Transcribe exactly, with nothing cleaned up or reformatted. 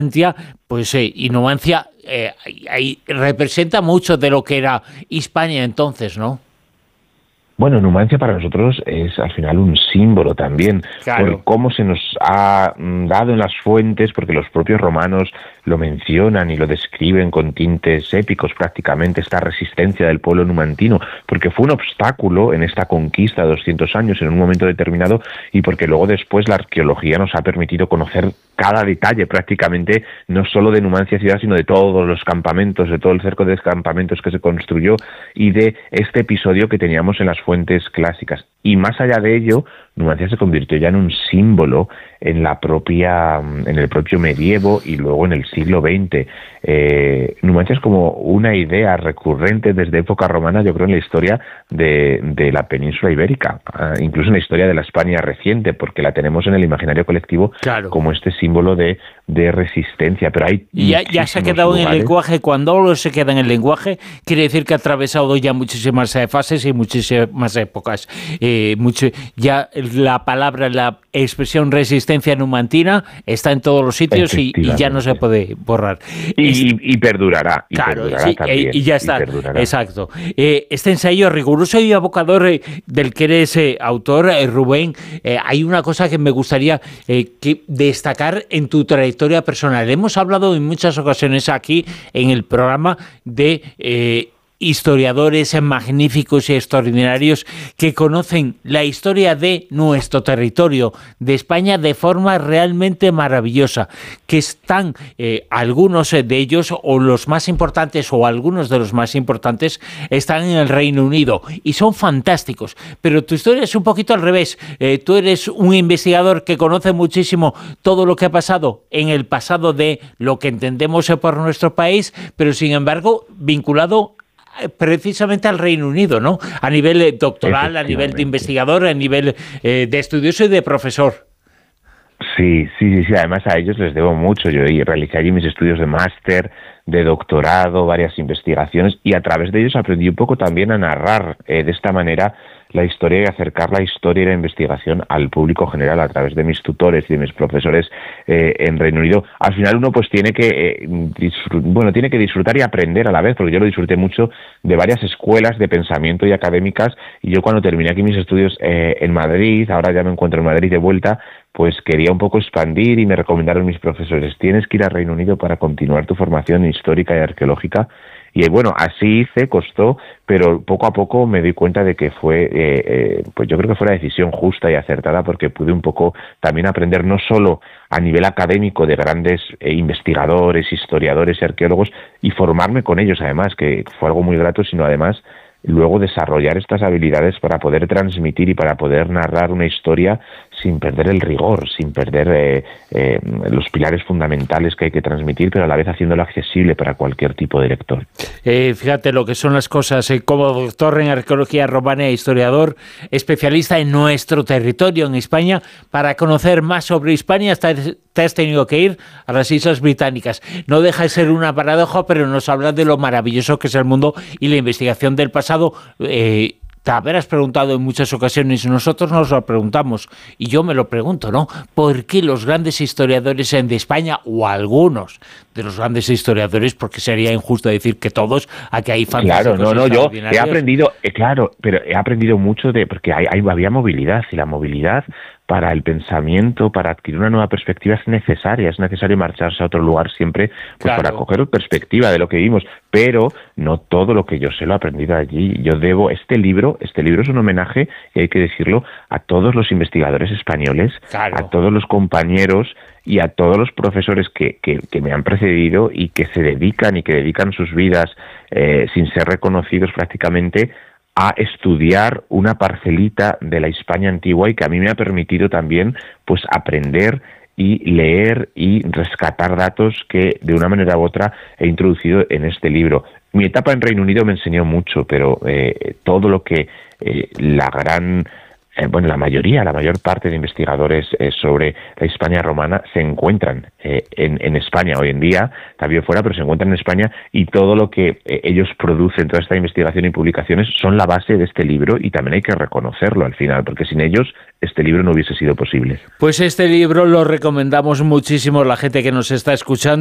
pues eh, y Numancia eh, ahí representa mucho de lo que era Hispania entonces, ¿no? Bueno, Numancia para nosotros es al final un símbolo también, claro, por cómo se nos ha dado en las fuentes, porque los propios romanos lo mencionan y lo describen con tintes épicos prácticamente, esta resistencia del pueblo numantino, porque fue un obstáculo en esta conquista de doscientos años en un momento determinado y porque luego después la arqueología nos ha permitido conocer cada detalle prácticamente, no solo de Numancia ciudad, sino de todos los campamentos, de todo el cerco de campamentos que se construyó y de este episodio que teníamos en las fuentes clásicas. Y más allá de ello, Numancia se convirtió ya en un símbolo en la propia, en el propio medievo y luego en el siglo veinte. Eh, Numancia es como una idea recurrente desde época romana, yo creo, en la historia de, de la península ibérica, uh, incluso en la historia de la España reciente, porque la tenemos en el imaginario colectivo claro. como este símbolo de, de resistencia. Pero hay ya, ya se ha quedado lugares. En el lenguaje. Cuando algo se queda en el lenguaje, quiere decir que ha atravesado ya muchísimas fases y muchísimas épocas. Eh, mucho, ya la palabra, la expresión resistencia numantina está en todos los sitios y, y ya no se puede borrar. Y, es, y, y perdurará. Y claro, perdurará sí, también, y ya está. Y exacto. Eh, este ensayo riguroso y evocador eh, del que eres eh, autor, eh, Rubén, eh, hay una cosa que me gustaría eh, que destacar en tu trayectoria personal. Hemos hablado en muchas ocasiones aquí en el programa de Eh, historiadores magníficos y extraordinarios que conocen la historia de nuestro territorio, de España, de forma realmente maravillosa, que están eh, algunos de ellos, o los más importantes, o algunos de los más importantes, están en el Reino Unido, y son fantásticos, pero tu historia es un poquito al revés. Eh, tú eres un investigador que conoce muchísimo todo lo que ha pasado en el pasado de lo que entendemos por nuestro país, pero sin embargo vinculado precisamente al Reino Unido, ¿no? A nivel doctoral, a nivel de investigador, a nivel eh, de estudioso y de profesor. Sí, sí, sí, sí, además a ellos les debo mucho. Yo realicé allí mis estudios de máster, de doctorado, varias investigaciones, y a través de ellos aprendí un poco también a narrar eh, de esta manera la historia y acercar la historia y la investigación al público general a través de mis tutores y de mis profesores eh, en Reino Unido. Al final uno pues tiene que eh, bueno tiene que disfrutar y aprender a la vez, porque yo lo disfruté mucho de varias escuelas de pensamiento y académicas, y yo cuando terminé aquí mis estudios eh, en Madrid, ahora ya me encuentro en Madrid de vuelta, pues quería un poco expandir y me recomendaron mis profesores: tienes que ir al Reino Unido para continuar tu formación histórica y arqueológica. Y bueno, así hice, costó, pero poco a poco me di cuenta de que fue, eh, eh, pues yo creo que fue la decisión justa y acertada, porque pude un poco también aprender no solo a nivel académico de grandes eh, investigadores, historiadores y arqueólogos, y formarme con ellos además, que fue algo muy grato, sino además luego desarrollar estas habilidades para poder transmitir y para poder narrar una historia sin perder el rigor, sin perder eh, eh, los pilares fundamentales que hay que transmitir, pero a la vez haciéndolo accesible para cualquier tipo de lector. Eh, fíjate lo que son las cosas. Eh, como doctor en arqueología romana e historiador, especialista en nuestro territorio, en España, para conocer más sobre Hispania hasta te has tenido que ir a las Islas Británicas. No deja de ser una paradoja, pero nos habla de lo maravilloso que es el mundo y la investigación del pasado. Eh, te habrás preguntado en muchas ocasiones, nosotros nos lo preguntamos, y yo me lo pregunto, ¿no? ¿Por qué los grandes historiadores de España, o algunos de los grandes historiadores, porque sería injusto decir que todos, aquí hay fantásticos? Claro, no, no, yo he aprendido, eh, claro, pero he aprendido mucho de, porque hay, hay, había movilidad, y la movilidad para el pensamiento, para adquirir una nueva perspectiva es necesaria, es necesario marcharse a otro lugar siempre, pues claro, para coger perspectiva de lo que vimos, pero no todo lo que yo sé lo he aprendido allí. Yo debo, este libro, este libro es un homenaje, y hay que decirlo, a todos los investigadores españoles, claro, a todos los compañeros y a todos los profesores que, que, que me han precedido y que se dedican y que dedican sus vidas eh, sin ser reconocidos prácticamente a estudiar una parcelita de la Hispania antigua, y que a mí me ha permitido también pues aprender y leer y rescatar datos que de una manera u otra he introducido en este libro. Mi etapa en Reino Unido me enseñó mucho, pero eh, todo lo que eh, la gran eh, bueno, la mayoría, la mayor parte de investigadores eh, sobre la Hispania romana se encuentran eh, en, en España hoy en día, también fuera, pero se encuentran en España, y todo lo que eh, ellos producen, toda esta investigación y publicaciones, son la base de este libro, y también hay que reconocerlo al final, porque sin ellos este libro no hubiese sido posible. Pues este libro lo recomendamos muchísimo a la gente que nos está escuchando.